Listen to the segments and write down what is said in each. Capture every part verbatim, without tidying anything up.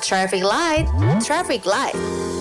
Traffic light, traffic light.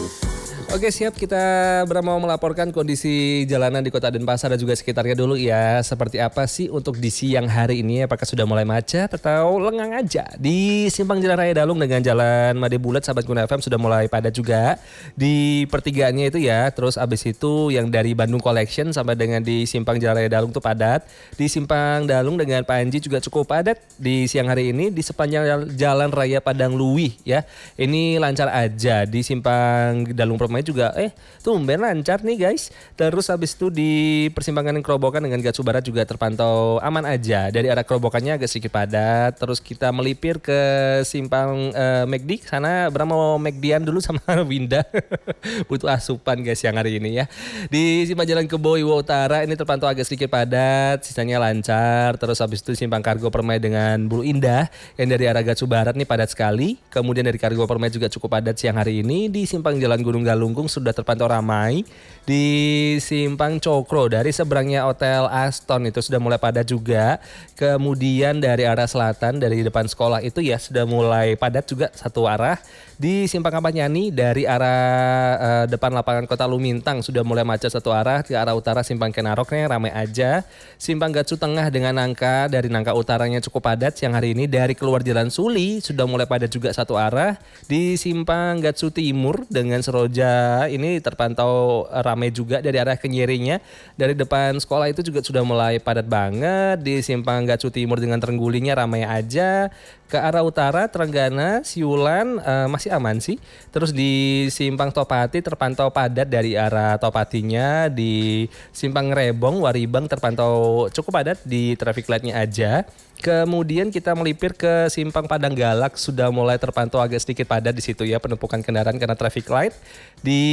Oke, siap, kita mau melaporkan kondisi jalanan di Kota Denpasar dan juga sekitarnya dulu ya. Seperti apa sih untuk di siang hari ini? Apakah sudah mulai macet atau lengang aja? Di Simpang Jalan Raya Dalung dengan Jalan Made Bulat, sahabat Guna F M sudah mulai padat juga. Di pertigaannya itu ya. Terus abis itu yang dari Bandung Collection sampai dengan di Simpang Jalan Raya Dalung tuh padat. Di Simpang Dalung dengan Panji juga cukup padat di siang hari ini. Di sepanjang Jalan Raya Padang Luwih ya. Ini lancar aja. Di Simpang Dalung Permai juga eh tumben lancar nih guys. Terus habis itu di persimpangan Kerobokan dengan Gatsu Barat juga terpantau aman aja. Dari arah Kerobokannya agak sedikit padat. Terus kita melipir ke simpang uh, McD sana. Bram mau McD-an dulu sama Winda. Butuh asupan guys yang hari ini ya. Di simpang Jalan Keboiwo Utara ini terpantau agak sedikit padat, sisanya lancar. Terus habis itu simpang Kargo Permai dengan Bulu Indah yang dari arah Gatsu Barat nih padat sekali. Kemudian dari Kargo Permai juga cukup padat siang hari ini. Di simpang Jalan Gunung Galunggung sudah terpantau ramai. Di simpang Cokro dari seberangnya Hotel Aston itu sudah mulai padat juga. Kemudian dari arah selatan dari depan sekolah itu ya sudah mulai padat juga satu arah. Di simpang Kampanyani dari arah uh, depan lapangan Kota Lumintang sudah mulai macet satu arah. Di arah utara simpang Kenaroknya ramai aja. Simpang Gatsu Tengah dengan Nangka dari Nangka utaranya cukup padat siang hari ini. Dari keluar Jalan Suli sudah mulai padat juga satu arah. Di simpang Gatsu Timur dengan Seroja ini terpantau ramai juga dari arah Kenyerinya. Dari depan sekolah itu juga sudah mulai padat banget. Di simpang Gatsu Timur dengan Terenggulingnya ramai aja. Ke arah utara Trenggana, Siulan uh, masih aman sih. Terus di simpang Topati terpantau padat dari arah Topatinya. Di simpang Rebong, Waribang terpantau cukup padat di traffic light-nya aja. Kemudian kita melipir ke simpang Padang Galak sudah mulai terpantau agak sedikit padat di situ ya penumpukan kendaraan karena traffic light. Di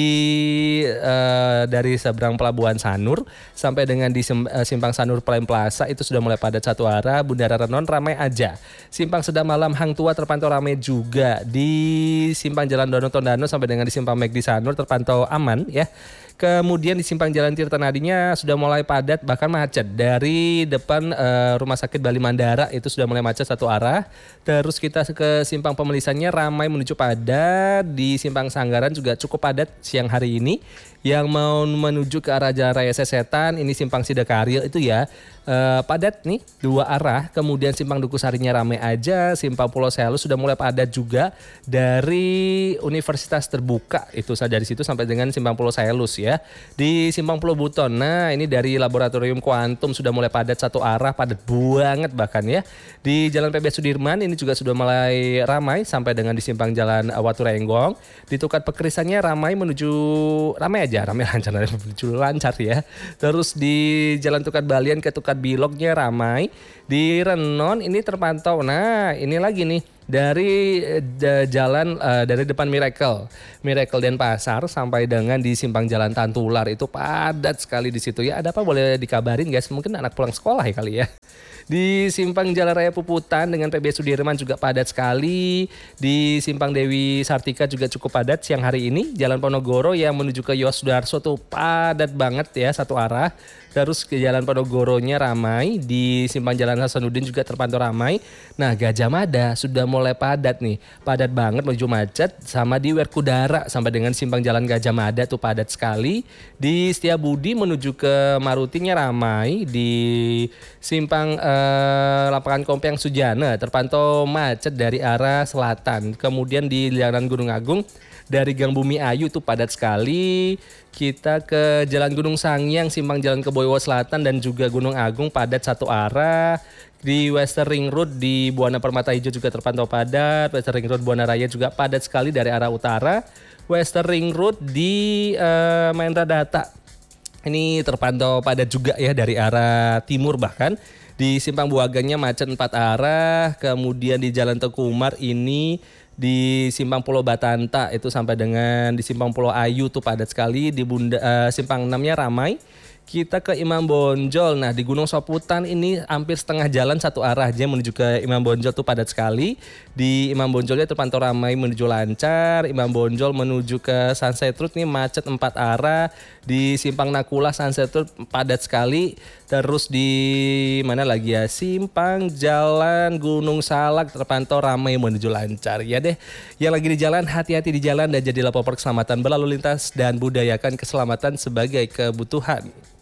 uh, dari seberang Pelabuhan Sanur sampai dengan di simpang Sanur Prime Plaza itu sudah mulai padat satu arah. Bundaran Renon ramai aja. Simpang Sedap Malam Hang Tua terpantau ramai juga. Di simpang Jalan Dono Tondano sampai dengan di simpang McD Sanur terpantau aman ya. Kemudian di simpang Jalan Tirta Nadinya sudah mulai padat bahkan macet. Dari depan uh, Rumah Sakit Bali Mandara itu sudah mulai macet satu arah. Terus kita ke simpang Pemelisannya ramai menuju padat. Di simpang Sanggaran juga cukup padat siang hari ini. Yang mau menuju ke arah Jalan Raya Sesetan ini simpang Sidakarya itu ya uh, padat nih dua arah. Kemudian simpang Dukusarinya ramai aja. Simpang Pulau Selu sudah mulai padat juga dari Universitas Terbuka itu saja dari situ sampai dengan simpang Pulau Selus ya. Di simpang Pulau Buton, nah ini dari Laboratorium Kuantum sudah mulai padat satu arah, padat banget bahkan ya. Di Jalan P B Sudirman ini juga sudah mulai ramai sampai dengan di simpang Jalan Watu Renggong. Di Tukat Pekerisannya ramai menuju ramai aja, ramai lancar menuju lancar ya. Terus di Jalan Tukat Balian ke Tukat Bilognya ramai. Di Renon ini terpantau. Nah, ini lagi nih dari uh, jalan uh, dari depan Miracle, Miracle Denpasar sampai dengan di simpang Jalan Tantular itu padat sekali di situ ya. Ada apa boleh dikabarin guys? Mungkin anak pulang sekolah ya kali ya. Di simpang Jalan Raya Puputan dengan P B Sudirman juga padat sekali. Di simpang Dewi Sartika juga cukup padat siang hari ini. Jalan Ponorogo yang menuju ke Yosdarso tuh padat banget ya satu arah. Terus ke Jalan Ponorogo-nya ramai. Di simpang Jalan Hasanuddin juga terpantau ramai. Nah, Gajah Mada sudah mulai padat nih. Padat banget menuju macet. Sama di Werkudara sampai dengan simpang Jalan Gajah Mada tuh padat sekali. Di Setiabudi menuju ke Marutinya ramai. Di simpang eh, Lapangan Kompiang Sujana terpantau macet dari arah selatan. Kemudian di Jalan Gunung Agung dari Gang Bumi Ayu itu padat sekali. Kita ke Jalan Gunung Sangyang, simpang Jalan Keboiwo Selatan dan juga Gunung Agung padat satu arah. Di Western Ring Road di Buana Permata Hijau juga terpantau padat. Western Ring Road Buana Raya juga padat sekali dari arah utara. Western Ring Road di uh, Mahendra Data ini terpantau padat juga ya dari arah timur bahkan. Di simpang Buaganya macet empat arah. Kemudian di Jalan Teguh Umar ini di simpang Pulau Batanta itu sampai dengan di simpang Pulau Ayu tuh padat sekali. Di Bunda, uh, simpang enam-nya ramai. Kita ke Imam Bonjol. Nah, di Gunung Soputan ini hampir setengah jalan satu arah aja menuju ke Imam Bonjol tuh padat sekali. Di Imam Bonjolnya terpantau ramai menuju lancar. Imam Bonjol menuju ke Sunset Road nih macet empat arah. Di Simpang Nakula Sunset Road padat sekali. Terus di mana lagi ya? Simpang Jalan Gunung Salak terpantau ramai menuju lancar. Ya deh, yang lagi di jalan hati-hati di jalan dan jadilah pelopor keselamatan berlalu lintas dan budayakan keselamatan sebagai kebutuhan.